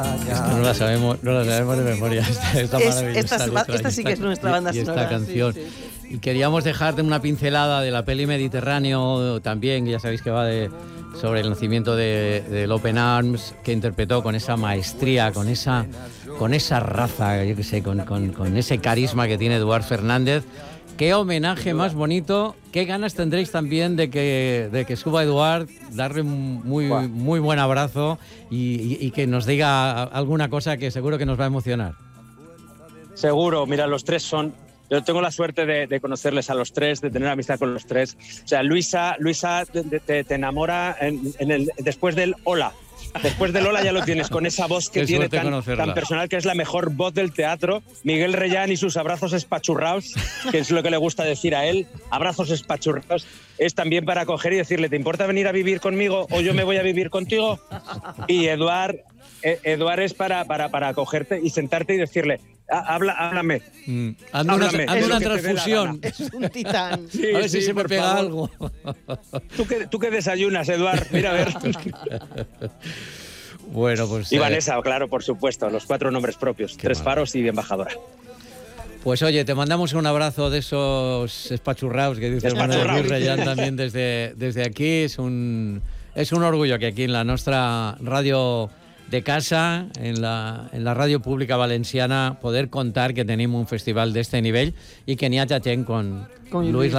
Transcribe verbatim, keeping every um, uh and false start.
Es que no la sabemos, no la sabemos de memoria. Esta, esta, Es, maravillosa esta, letra esta y sí que es nuestra banda y, y sonora. esta canción. Sí, sí, sí. Y queríamos dejarte una pincelada de la peli Mediterráneo también, que ya sabéis que va de, sobre el nacimiento de, del Open Arms, que interpretó con esa maestría, con esa, con esa raza, yo qué sé, con, con, con ese carisma que tiene Eduard Fernández. Qué homenaje más bonito, qué ganas tendréis también de que, de que suba Eduard, darle un muy, muy buen abrazo y, y, y que nos diga alguna cosa que seguro que nos va a emocionar. Seguro, mira, los tres son... Yo tengo la suerte de, de conocerles a los tres, de tener amistad con los tres. O sea, Luisa, Luisa te, te, te enamora en, en el, después del hola. Después del hola ya lo tienes, con esa voz que Qué tiene suerte tan, conocerla. tan personal, que es la mejor voz del teatro. Miguel Reyán y sus abrazos espachurrados, que es lo que le gusta decir a él. Abrazos espachurrados. Es también para coger y decirle, ¿te importa venir a vivir conmigo o yo me voy a vivir contigo? Y Eduard, eh, Eduard es para, para, para cogerte y sentarte y decirle, Habla, háblame. Mm. Hazme una, háblame. hazme una transfusión. Es un titán. Sí, a ver sí, si se me por pega favor. algo. ¿Tú qué, ¿Tú qué desayunas, Eduard? Mira, a ver. Bueno, pues... Y eh, Vanessa, claro, por supuesto, los cuatro nombres propios. Tres mal. faros y embajadora. Pues oye, te mandamos un abrazo de esos espachurraos que dice el Manuel Espachurraos. Reyán también desde, desde aquí. Es un, es un orgullo que aquí en la nuestra radio de casa, en la, en la radio pública valenciana, poder contar que tenemos un festival de este nivel y que n'hi ha gent con, Con Luis